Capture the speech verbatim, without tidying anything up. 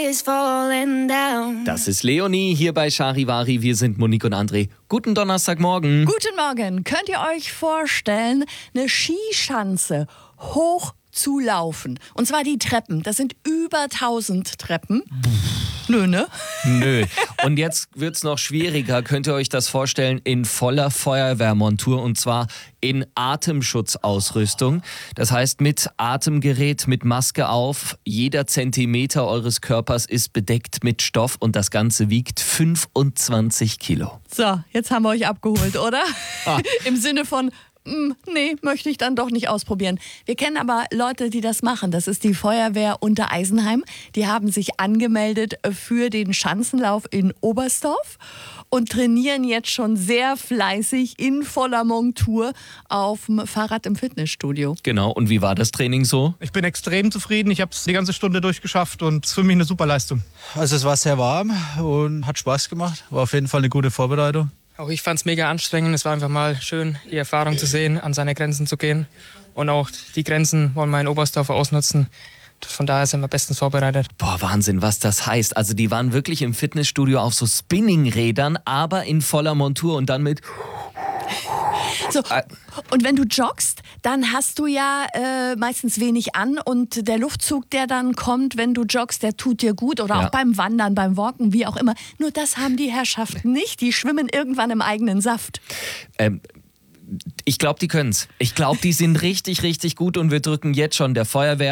is falling down. Das ist Leonie hier bei Charivari. Wir sind Monique und André. Guten Donnerstagmorgen. Guten Morgen. Könnt ihr euch vorstellen, eine Skischanze hoch zu laufen? Und zwar die Treppen. Das sind über tausend Treppen. Nö, ne? Nö. Und jetzt wird's noch schwieriger. Könnt ihr euch das vorstellen? In voller Feuerwehrmontur und zwar in Atemschutzausrüstung. Das heißt mit Atemgerät, mit Maske auf. Jeder Zentimeter eures Körpers ist bedeckt mit Stoff und das Ganze wiegt fünfundzwanzig Kilo. So, jetzt haben wir euch abgeholt, oder? Ah. Im Sinne von, mm, nee, möchte ich dann doch nicht ausprobieren. Wir kennen aber Leute, die das machen. Das ist die Feuerwehr Unter Eisenheim. Die haben sich angemeldet für den Schanzenlauf in Oberstdorf und trainieren jetzt schon sehr fleißig in voller Montur auf dem Fahrrad im Fitnessstudio. Genau. Und wie war das Training so? Ich bin extrem zufrieden. Ich habe es die ganze Stunde durchgeschafft und es ist für mich eine super Leistung. Also es war sehr warm und hat Spaß gemacht. War auf jeden Fall eine gute Vorbereitung. Auch ich fand es mega anstrengend. Es war einfach mal schön, die Erfahrung zu sehen, an seine Grenzen zu gehen. Und auch die Grenzen wollen wir in Oberstdorf ausnutzen. Von daher sind wir bestens vorbereitet. Boah, Wahnsinn, was das heißt. Also die waren wirklich im Fitnessstudio auf so Spinningrädern, aber in voller Montur und dann mit... So, und wenn du joggst, dann hast du ja äh, meistens wenig an und der Luftzug, der dann kommt, wenn du joggst, der tut dir gut oder Ja. auch beim Wandern, beim Walken, wie auch immer. Nur das haben die Herrschaften nicht. Die schwimmen irgendwann im eigenen Saft. Ähm, ich glaube, die können's. Ich glaube, die sind richtig, richtig gut und wir drücken jetzt schon der Feuerwehr